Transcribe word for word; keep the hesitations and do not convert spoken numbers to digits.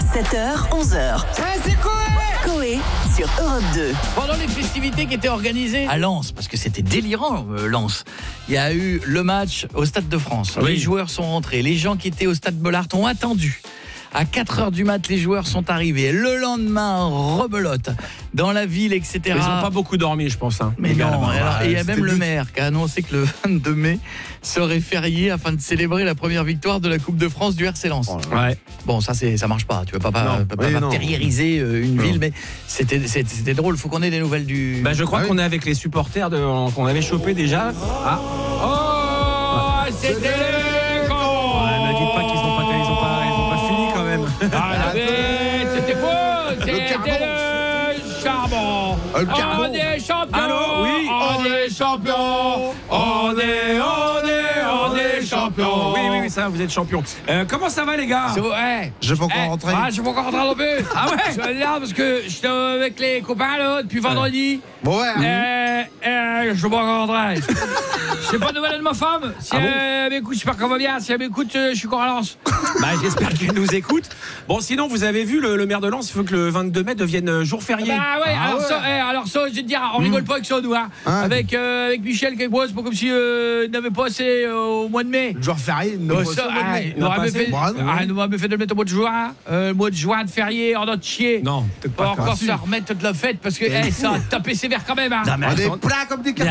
sept heures, onze heures. C'est Coé Coé sur Europe deux. Pendant les festivités qui étaient organisées à Lens, parce que c'était délirant, euh, Lens, il y a eu le match au Stade de France. Oui. Les joueurs sont rentrés. Les gens qui étaient au Stade Bollaert ont attendu. À quatre heures du mat, les joueurs sont arrivés. Le lendemain, rebelote dans la ville, et cetera. Ils n'ont pas beaucoup dormi, je pense. Hein. Mais non, Bah, alors, et il y a même le vite. maire qui a annoncé que le vingt-deux mai serait férié afin de célébrer la première victoire de la Coupe de France du R C Lens. Ouais. Bon, ça c'est ça marche pas, tu peux pas, pas, Non. pas, Oui, pas non. matérialiser euh, une Non. ville, mais c'était c'était c'était drôle, faut qu'on ait des nouvelles du... Bah, je crois Ah oui. qu'on est avec les supporters de, qu'on avait chopé déjà. Ah. Oh, c'était les cons. Ouais, ne dites pas qu'ils n'ont pas, ils ont pas, ils ont pas fini quand même. Ah, mais c'était beau, c'était le charbon. Ah, le carbone. On est champions. Allô, oui. On est champions. On est, on est, on est champions. Oui, oui, oui, ça, vous êtes champion. Euh, comment ça va, les gars? C'est vrai. Ouais. Je peux encore Eh, rentrer. Ah, je suis pas encore rentré non plus. Ah ouais? Je suis là parce que j'étais avec les copains là depuis vendredi. Bon, ouais. hein. Euh, euh, je suis pas encore rentré. Je sais pas de nouvelles de ma femme. Si Ah bon elle m'écoute, j'espère qu'elle va bien. Si elle m'écoute, euh, je suis encore à Lens. Bah, j'espère qu'ils nous écoutent. Bon, sinon, vous avez vu, le, le maire de Lens, il faut que le vingt-deux mai devienne jour férié. Bah ouais, Ah alors, ouais. Ça, eh, alors ça, je vais te dire, on rigole pas avec ça, nous, hein. Ah. Avec, euh, avec Michel Quelbois, c'est pas comme si euh, il n'avait pas assez euh, au mois de mai. Le joueur férié, ne Oh, pas ça, se ah, mener. il nous pas aurait assez. fait, Bah, non. ah, il nous aurait fait de le mettre au mois de juin, euh, le mois de juin de férié, en notre chier. Non, peut-être Pas pas. encore se remettre de la fête parce que eh, ça a tapé sévère quand même. Hein. Non, mais On est attends. plats comme des